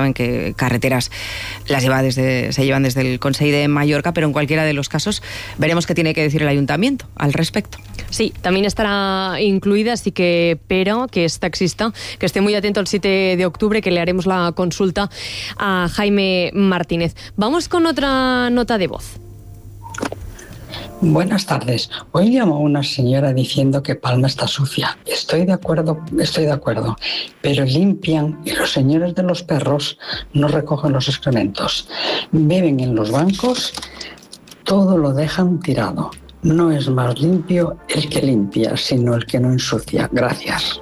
saben que carreteras se llevan desde el Consell de Mallorca, pero en cualquiera de los casos veremos qué tiene que decir el Ayuntamiento al respecto. Sí, también estará incluida, así que Pere, que es taxista, que esté muy atento el 7 de octubre, que le haremos la consulta a Jaime Martínez. Vamos con otra nota de voz. Buenas tardes. Hoy llamó una señora diciendo que Palma está sucia. Estoy de acuerdo, pero limpian y los señores de los perros no recogen los excrementos. Beben en los bancos, todo lo dejan tirado. No es más limpio el que limpia, sino el que no ensucia. Gracias.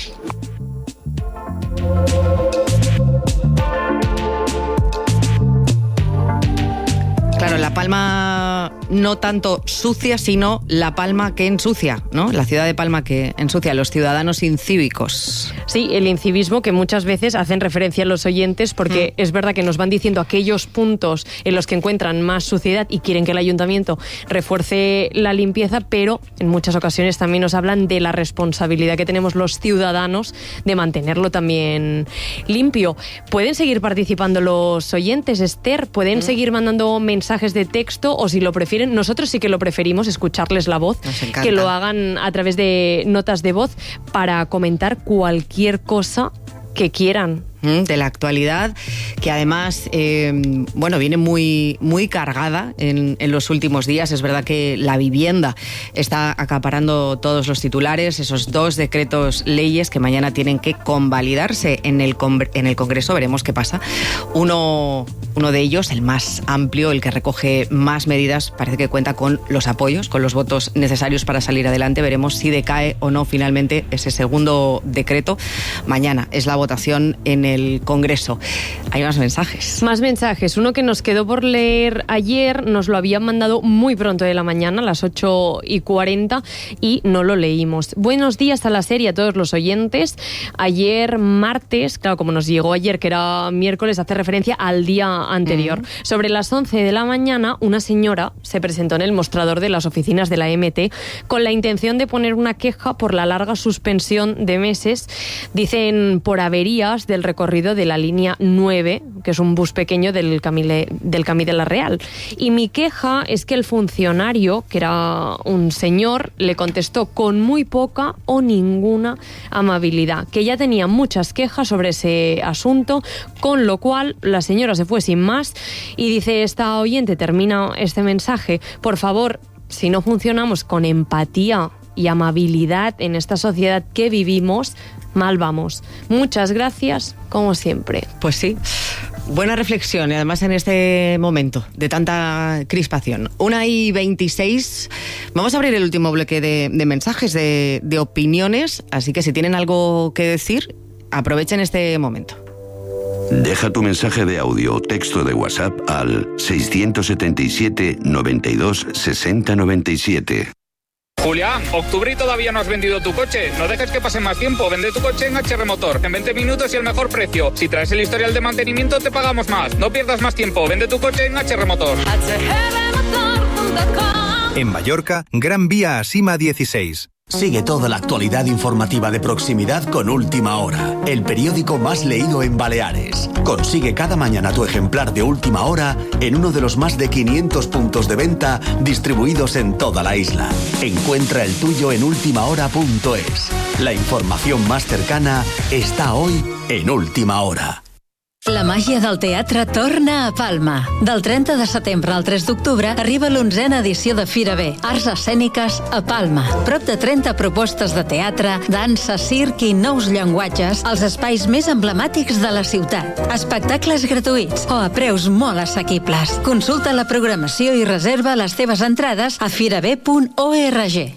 Claro, La Palma no tanto sucia, sino La Palma que ensucia, ¿no? La ciudad de Palma que ensucia a los ciudadanos incívicos. Sí, el incivismo que muchas veces hacen referencia a los oyentes, porque es verdad que nos van diciendo aquellos puntos en los que encuentran más suciedad y quieren que el ayuntamiento refuerce la limpieza, pero en muchas ocasiones también nos hablan de la responsabilidad que tenemos los ciudadanos de mantenerlo también limpio. Pueden seguir participando los oyentes, Esther, pueden seguir mandando mensajes de texto, o si lo prefieren, nosotros sí que lo preferimos, escucharles la voz, que lo hagan a través de notas de voz para comentar cualquier cosa que quieran. De la actualidad, que además viene muy cargada en los últimos días. Es verdad que la vivienda está acaparando todos los titulares, esos 2 decretos leyes que mañana tienen que convalidarse en el Congreso. Veremos qué pasa. Uno de ellos, el más amplio, el que recoge más medidas, parece que cuenta con los apoyos, con los votos necesarios para salir adelante. Veremos si decae o no finalmente ese segundo decreto. Mañana es la votación en el Congreso. Hay más mensajes. Más mensajes. Uno que nos quedó por leer ayer, nos lo habían mandado muy pronto de la mañana, a las 8:40, y no lo leímos. Buenos días a la serie, a todos los oyentes. Ayer martes, claro, como nos llegó ayer, que era miércoles, hace referencia al día anterior. Sobre las 11 de la mañana, una señora se presentó en el mostrador de las oficinas de la MT con la intención de poner una queja por la larga suspensión de meses, dicen, por averías del recorrido de la línea 9, que es un bus pequeño del Camí de la Real. Y mi queja es que el funcionario, que era un señor, le contestó con muy poca o ninguna amabilidad, que ya tenía muchas quejas sobre ese asunto, con lo cual la señora se fue sin más y dice esta oyente, termina este mensaje: por favor, si no funcionamos con empatía y amabilidad en esta sociedad que vivimos, mal vamos. Muchas gracias, como siempre. Pues sí, buena reflexión, y además en este momento de tanta crispación. 1:26, vamos a abrir el último bloque de mensajes, de opiniones, así que si tienen algo que decir, aprovechen este momento. Deja tu mensaje de audio o texto de WhatsApp al 677 92 60 97. Julián, octubre y todavía no has vendido tu coche. No dejes que pase más tiempo. Vende tu coche en HR Motor. En 20 minutos y el mejor precio. Si traes el historial de mantenimiento, te pagamos más. No pierdas más tiempo. Vende tu coche en HR Motor. En Mallorca, Gran Vía Asima 16. Sigue toda la actualidad informativa de proximidad con Última Hora, el periódico más leído en Baleares. Consigue cada mañana tu ejemplar de Última Hora en uno de los más de 500 puntos de venta distribuidos en toda la isla. Encuentra el tuyo en ultimahora.es. La información más cercana está hoy en Última Hora. La màgia del teatre torna a Palma. Del 30 de setembre al 3 d'octubre arriba l'11a edició de Fira B, Arts Escèniques a Palma. Prop de 30 propostes de teatre, dansa, circ i nous llenguatges als espais més emblemàtics de la ciutat. Espectacles gratuïts o a preus molt assequibles. Consulta la programació i reserva les teves entrades a firab.org.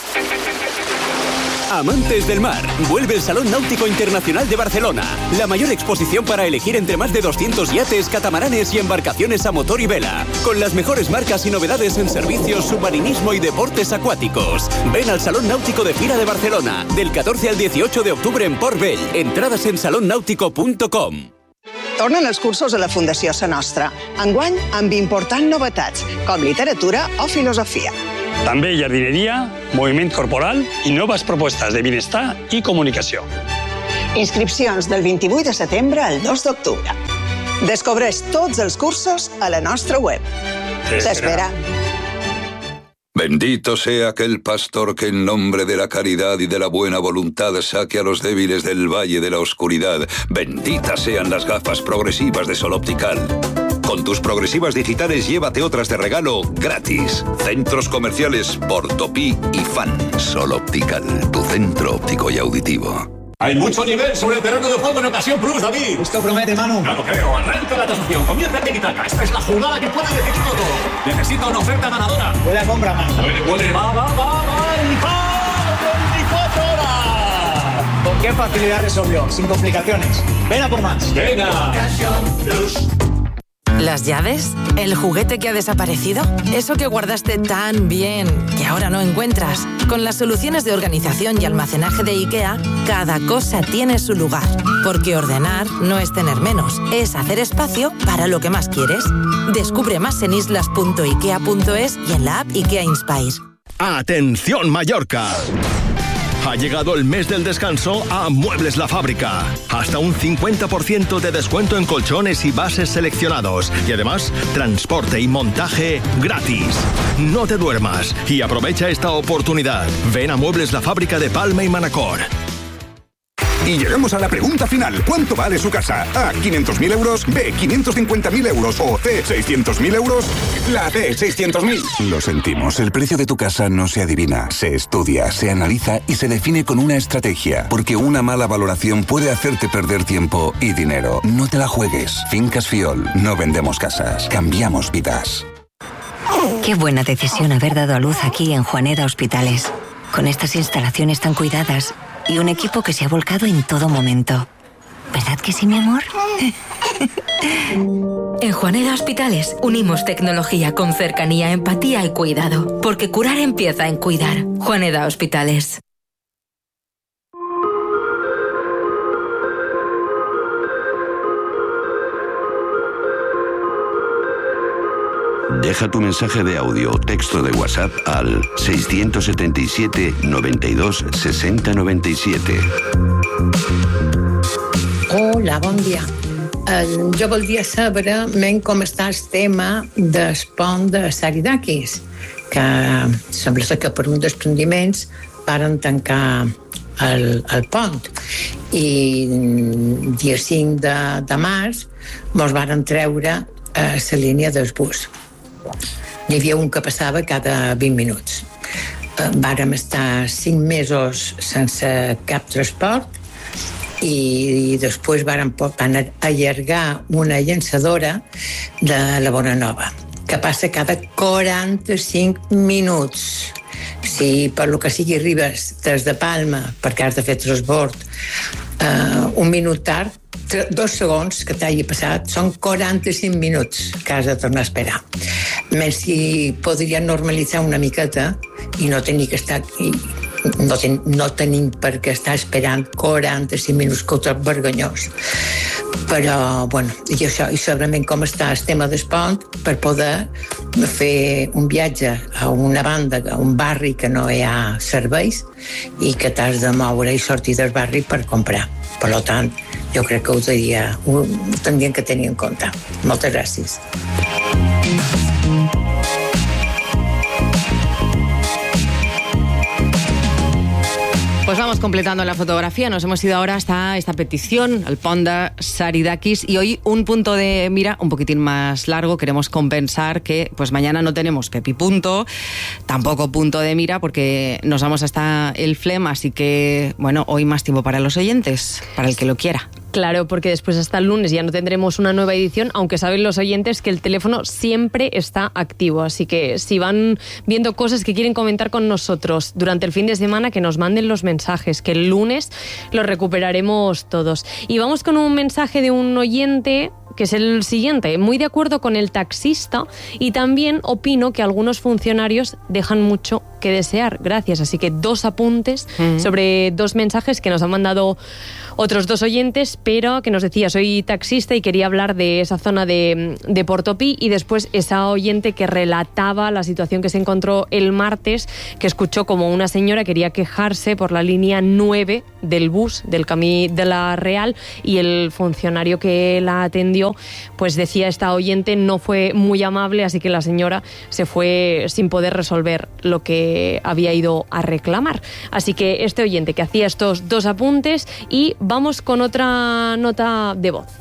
Amantes del mar, vuelve el Salón Náutico Internacional de Barcelona. La mayor exposición para elegir entre más de 200 yates, catamaranes y embarcaciones a motor y vela. Con las mejores marcas y novedades en servicios, submarinismo y deportes acuáticos. Ven al Salón Náutico de Fira de Barcelona, del 14 al 18 de octubre en Port Vell. Entradas en salonnautico.com. Tornen els cursos de la Fundació Sa Nostra. Enguany, amb importants novetats, com literatura o filosofia. També jardineria, moviment corporal i noves propostes de benestar i comunicació. Inscripcions del 28 de setembre al 2 d'octubre. Descobreix tots els cursos a la nostra web. T'espera. Bendito sea aquel pastor que en nombre de la caridad y de la buena voluntad saque a los débiles del valle de la oscuridad. Benditas sean las gafas progresivas de Sol Optical. Con tus progresivas digitales llévate otras de regalo gratis. Centros comerciales Portopí y Fan. Sol Optical, tu centro óptico y auditivo. Hay mucho nivel sobre el terreno de juego en Ocasión Plus, David. Esto promete, Manu. Claro, creo. Arranca la tasación. Comienza el tiki-taka. Esta es la jugada que puede decidir todo. Necesita una oferta ganadora. Puede compra más. Puede. Va. 24 horas. ¿Con qué facilidad resolvió? Sin complicaciones. Ven a por más. Venga. Ocasión Plus. ¿Las llaves? ¿El juguete que ha desaparecido? ¿Eso que guardaste tan bien que ahora no encuentras? Con las soluciones de organización y almacenaje de IKEA, cada cosa tiene su lugar. Porque ordenar no es tener menos, es hacer espacio para lo que más quieres. Descubre más en islas.ikea.es y en la app IKEA Inspire. ¡Atención, Mallorca! Ha llegado el mes del descanso a Muebles La Fábrica. Hasta un 50% de descuento en colchones y bases seleccionados. Y además, transporte y montaje gratis. No te duermas y aprovecha esta oportunidad. Ven a Muebles La Fábrica de Palma y Manacor. Y llegamos a la pregunta final. ¿Cuánto vale su casa? A, 500.000 euros. B, 550.000 euros. O C, 600.000 euros. La D, 600.000. Lo sentimos, el precio de tu casa no se adivina, se estudia, se analiza y se define con una estrategia. Porque una mala valoración puede hacerte perder tiempo y dinero. No te la juegues. Fincas Fiol. No vendemos casas, cambiamos vidas. Qué buena decisión haber dado a luz aquí en Juaneda Hospitales. Con estas instalaciones tan cuidadas y un equipo que se ha volcado en todo momento. ¿Verdad que sí, mi amor? En Juaneda Hospitales unimos tecnología con cercanía, empatía y cuidado. Porque curar empieza en cuidar. Juaneda Hospitales. Deja tu mensaje de audio o texto de WhatsApp al 677 92 60 97. Hola, bon dia. Jo voldria saber com està el tema del pont de Saridakis, que sembla que per un desprendiments varen tancar el pont i dia 5 de març mos varen treure la línia del bus. N'hi havia un que passava cada 20 minuts. Vàrem estar 5 mesos sense cap transport i després van allargar una llançadora de la Bonanova, que passa cada 45 minuts. Si per lo que sigui arribes des de Palma perquè has de fer transbord un minut tard, 2 segons que t'hagi passat són 45 minuts que has de tornar a esperar. Més si podria normalitzar una miqueta i no tenir que estar no tenim per què estar esperant 45 minuts, que ho trobo vergonyós. Però, bueno, i això, i segurament com està el tema del pont per poder fer un viatge a una banda, a un barri que no hi ha serveis i que t'has de moure i sortir del barri per comprar. Per tant, jo crec que ho tindrien que tenir en compte. Moltes gràcies. Pues vamos completando la fotografía. Nos hemos ido ahora hasta esta petición al pont de Saridakis y hoy un punto de mira un poquitín más largo. Queremos compensar que pues mañana no tenemos Pepi Punto, tampoco punto de mira porque nos vamos hasta el FLEM, así que bueno, hoy más tiempo para los oyentes, para el que lo quiera. Claro, porque después hasta el lunes ya no tendremos una nueva edición, aunque saben los oyentes que el teléfono siempre está activo. Así que si van viendo cosas que quieren comentar con nosotros durante el fin de semana, que nos manden los mensajes, que el lunes los recuperaremos todos. Y vamos con un mensaje de un oyente que es el siguiente. Muy de acuerdo con el taxista y también opino que algunos funcionarios dejan mucho que desear. Gracias. Así que 2 apuntes sobre 2 mensajes que nos han mandado otros 2 oyentes, pero que nos decía, soy taxista y quería hablar de esa zona de Portopí, y después esa oyente que relataba la situación que se encontró el martes, que escuchó como una señora quería quejarse por la línea 9 del bus del Camí de la Real, y el funcionario que la atendió pues decía, esta oyente no fue muy amable, así que la señora se fue sin poder resolver lo que había ido a reclamar. Así que este oyente que hacía estos 2 apuntes, y vamos con otra nota de voz.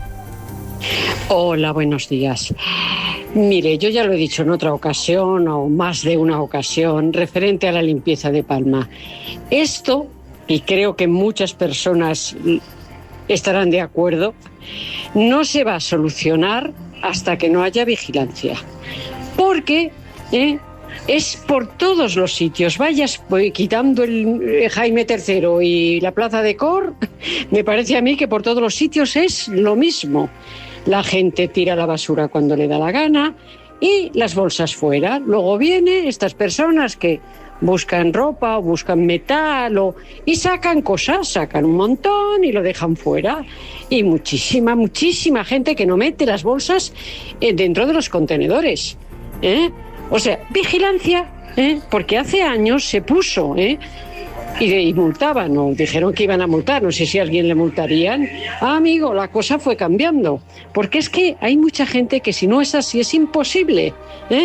Hola, buenos días. Mire, yo ya lo he dicho en otra ocasión, o más de una ocasión, referente a la limpieza de Palma. Esto, y creo que muchas personas estarán de acuerdo, no se va a solucionar hasta que no haya vigilancia. Porque es por todos los sitios. Vayas quitando el Jaime III y la Plaza de Cor, me parece a mí que por todos los sitios es lo mismo. La gente tira la basura cuando le da la gana y las bolsas fuera. Luego vienen estas personas que buscan ropa o buscan metal y sacan cosas, sacan un montón y lo dejan fuera. Y muchísima gente que no mete las bolsas dentro de los contenedores. O sea, vigilancia, porque hace años se puso, y multaban, o dijeron que iban a multar, no sé si a alguien le multarían. Amigo, la cosa fue cambiando, porque es que hay mucha gente que si no es así es imposible.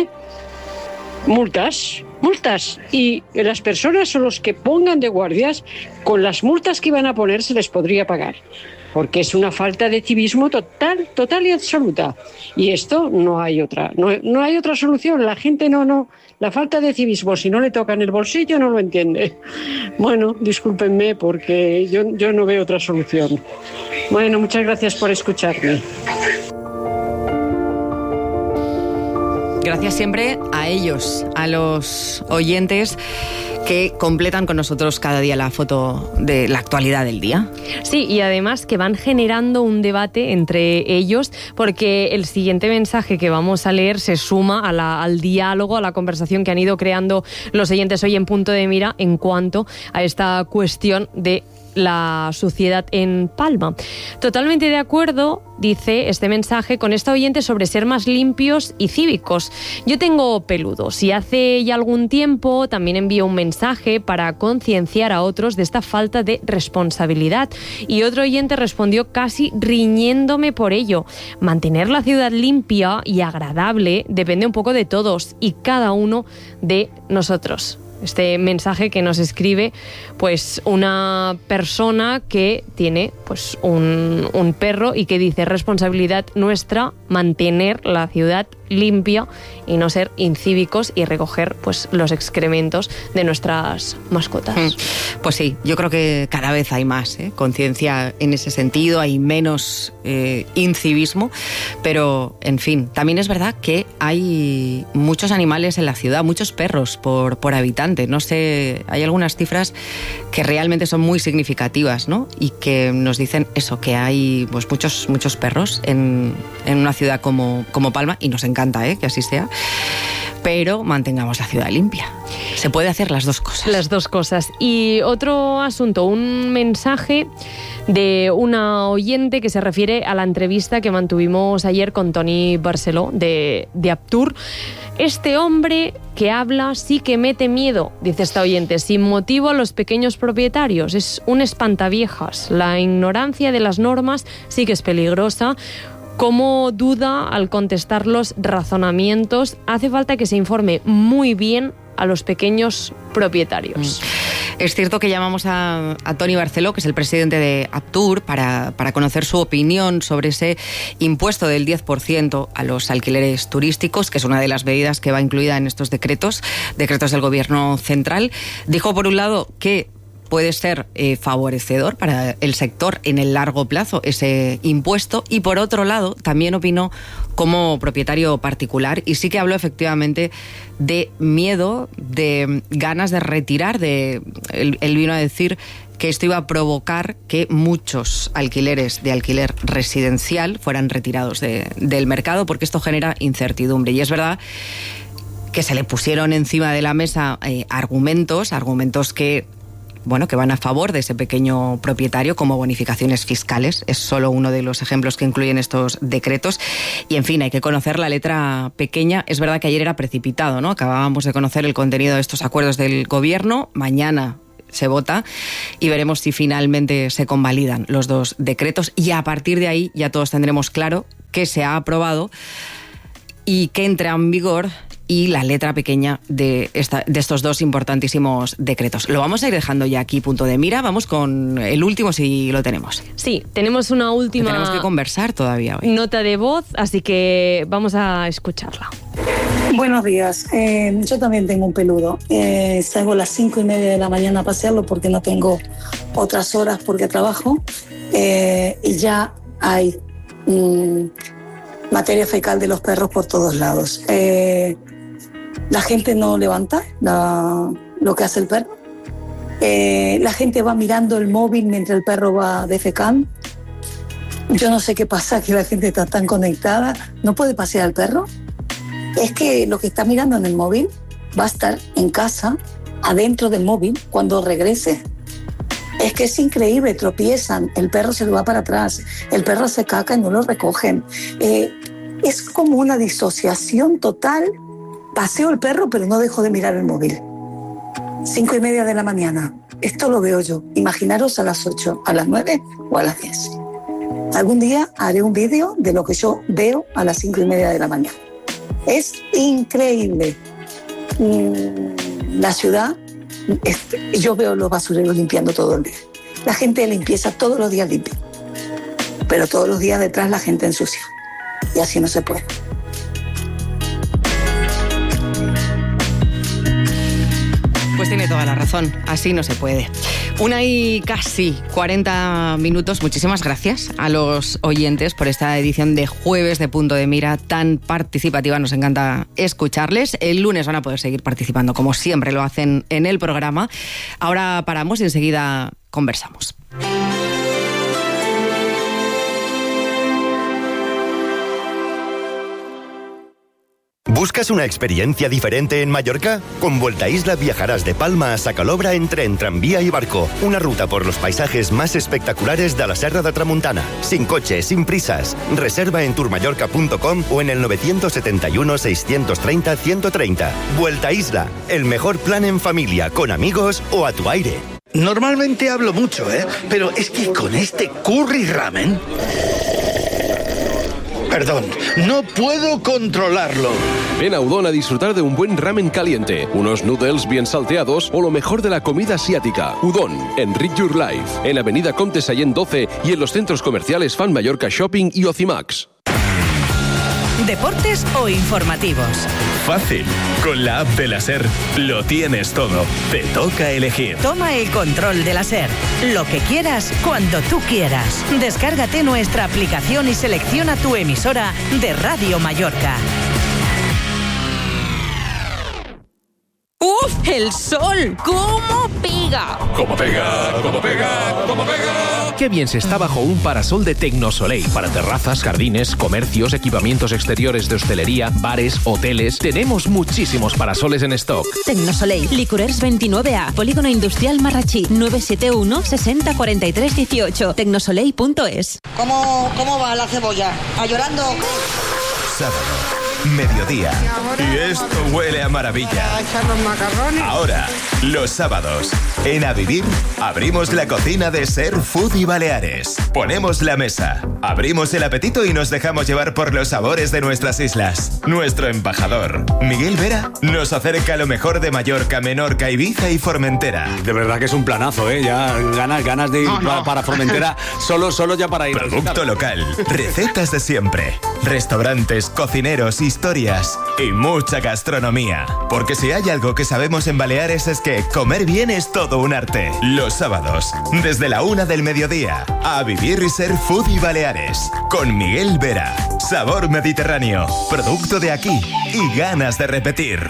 Multas, y las personas son los que pongan de guardias, con las multas que iban a poner se les podría pagar, porque es una falta de civismo total y absoluta. Y esto no hay otra solución. La gente no, la falta de civismo, si no le tocan el bolsillo, no lo entiende. Bueno, discúlpenme porque yo no veo otra solución. Bueno, muchas gracias por escucharme. Gracias siempre a ellos, a los oyentes que completan con nosotros cada día la foto de la actualidad del día. Sí, y además que van generando un debate entre ellos, porque el siguiente mensaje que vamos a leer se suma al diálogo, a la conversación que han ido creando los oyentes hoy en Punto de Mira en cuanto a esta cuestión de la suciedad en Palma. Totalmente de acuerdo, dice este mensaje, con esta oyente sobre ser más limpios y cívicos. Yo tengo peludos y hace ya algún tiempo también envío un mensaje para concienciar a otros de esta falta de responsabilidad, y otro oyente respondió casi riñéndome por ello. Mantener la ciudad limpia y agradable depende un poco de todos y cada uno de nosotros. Este mensaje que nos escribe pues una persona que tiene pues un perro y que dice: responsabilidad nuestra mantener la ciudad limpia y no ser incívicos y recoger pues los excrementos de nuestras mascotas. Pues sí, yo creo que cada vez hay más conciencia en ese sentido, hay menos incivismo, pero en fin, también es verdad que hay muchos animales en la ciudad, muchos perros por habitante. No sé, hay algunas cifras que realmente son muy significativas, ¿no? Y que nos dicen eso, que hay pues muchos perros en una ciudad como Palma, y nos encanta que así sea, pero mantengamos la ciudad limpia. Se puede hacer las dos cosas. Las dos cosas. Y otro asunto, un mensaje de una oyente que se refiere a la entrevista que mantuvimos ayer con Toni Barceló de Aptur. Este hombre que habla sí que mete miedo, dice esta oyente, sin motivo a los pequeños propietarios. Es un espantaviejas. La ignorancia de las normas sí que es peligrosa. Como duda al contestar los razonamientos, hace falta que se informe muy bien a los pequeños propietarios. Es cierto que llamamos a Toni Barceló, que es el presidente de Aptur, para conocer su opinión sobre ese impuesto del 10% a los alquileres turísticos, que es una de las medidas que va incluida en estos decretos del Gobierno central. Dijo, por un lado, que puede ser favorecedor para el sector en el largo plazo ese impuesto, y por otro lado también opinó como propietario particular, y sí que habló efectivamente de miedo, de ganas de retirar, él vino a decir que esto iba a provocar que muchos alquileres de alquiler residencial fueran retirados del mercado, porque esto genera incertidumbre. Y es verdad que se le pusieron encima de la mesa argumentos que van a favor de ese pequeño propietario, como bonificaciones fiscales. Es solo uno de los ejemplos que incluyen estos decretos. Y, en fin, hay que conocer la letra pequeña. Es verdad que ayer era precipitado, ¿no? Acabábamos de conocer el contenido de estos acuerdos del Gobierno. Mañana se vota y veremos si finalmente se convalidan los 2 decretos y a partir de ahí ya todos tendremos claro qué se ha aprobado y qué entra en vigor y la letra pequeña de estos 2 importantísimos decretos. Lo vamos a ir dejando ya aquí, punto de mira. Vamos con el último, si lo tenemos. Sí, tenemos una última... Tenemos que conversar todavía hoy. Nota de voz, así que vamos a escucharla. Buenos días. Yo también tengo un peludo. Salgo a las 5:30 de la mañana a pasearlo porque no tengo otras horas porque trabajo. Y ya hay materia fecal de los perros por todos lados. La gente no levanta lo que hace el perro. La gente va mirando el móvil mientras el perro va defecando. Yo no sé qué pasa, que la gente está tan conectada. ¿No puede pasear al perro? Es que lo que está mirando en el móvil va a estar en casa, adentro del móvil, cuando regrese. Es que es increíble, tropiezan, el perro se lo va para atrás, el perro hace caca y no lo recogen. Es como una disociación total. Paseo el perro, pero no dejo de mirar el móvil. 5:30 de la mañana. Esto lo veo yo. Imaginaros a las 8, a las 9 o a las 10. Algún día haré un vídeo de lo que yo veo a las 5:30 de la mañana. Es increíble. La ciudad, yo veo los basureros limpiando todo el día. La gente de limpieza todos los días limpia. Pero todos los días detrás la gente ensucia. Y así no se puede. Pues tiene toda la razón, así no se puede. 1:40. Muchísimas gracias a los oyentes por esta edición de Jueves de Punto de Mira tan participativa. Nos encanta escucharles. El lunes van a poder seguir participando, como siempre lo hacen en el programa. Ahora paramos y enseguida conversamos. ¿Buscas una experiencia diferente en Mallorca? Con Vuelta a Isla viajarás de Palma a Sacalobra en tren, tranvía y barco. Una ruta por los paisajes más espectaculares de la Serra de Tramuntana. Sin coche, sin prisas. Reserva en tourmallorca.com o en el 971-630-130. Vuelta a Isla, el mejor plan en familia, con amigos o a tu aire. Normalmente hablo mucho, pero es que con este curry ramen... Perdón, no puedo controlarlo. Ven a Udon a disfrutar de un buen ramen caliente, unos noodles bien salteados o lo mejor de la comida asiática. Udon, enrich your life. En Avenida Comte Sallent 12 y en los centros comerciales Fan Mallorca Shopping y Ocimax. ¿Deportes o informativos? Fácil. Con la app de la SER lo tienes todo. Te toca elegir. Toma el control de la SER. Lo que quieras, cuando tú quieras. Descárgate nuestra aplicación y selecciona tu emisora de Radio Mallorca. ¡Uf! ¡El sol! ¿Cómo pega? ¡Cómo pega! ¡Cómo pega! ¡Cómo pega! Qué bien se está bajo un parasol de Tecnosoleil. Para terrazas, jardines, comercios, equipamientos exteriores de hostelería, bares, hoteles. Tenemos muchísimos parasoles en stock. Tecnosoleil, Licorers 29A, Polígono Industrial Marrachí, 971 60 43 18. Tecnosoleil.es. ¿Cómo va la cebolla? ¿A llorando? Sábado, mediodía. Y esto huele a maravilla. Ahora, los sábados, en A Vivir, abrimos la cocina de Ser Food y Baleares. Ponemos la mesa, abrimos el apetito y nos dejamos llevar por los sabores de nuestras islas. Nuestro embajador, Miguel Vera, nos acerca lo mejor de Mallorca, Menorca, Ibiza y Formentera. De verdad que es un planazo, ¿eh? Ya ganas de ir para Formentera, solo ya para ir. Producto local, recetas de siempre, restaurantes, cocineros, historias y mucha gastronomía. Porque si hay algo que sabemos en Baleares es que comer bien es todo un arte. Los sábados, desde la 1 del mediodía, A Vivir y Ser Food y Baleares, con Miguel Vera. Sabor mediterráneo, producto de aquí y ganas de repetir.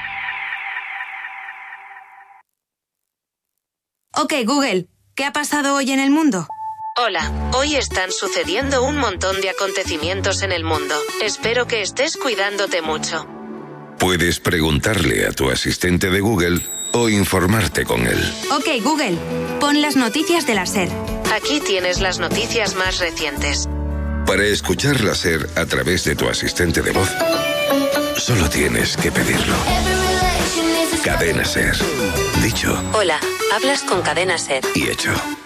Ok, Google, ¿qué ha pasado hoy en el mundo? Hola, hoy están sucediendo un montón de acontecimientos en el mundo. Espero que estés cuidándote mucho. Puedes preguntarle a tu asistente de Google o informarte con él. Ok, Google, pon las noticias de la SER. Aquí tienes las noticias más recientes. Para escuchar la SER a través de tu asistente de voz, solo tienes que pedirlo. Cadena SER, Dicho Hola, hablas con Cadena SER. y hecho.